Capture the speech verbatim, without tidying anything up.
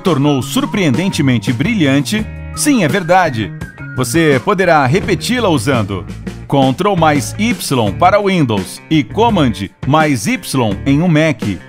tornou surpreendentemente brilhante? Sim, é verdade. Você poderá repeti-la usando Ctrl mais Y para Windows e Command mais Y em um Mac.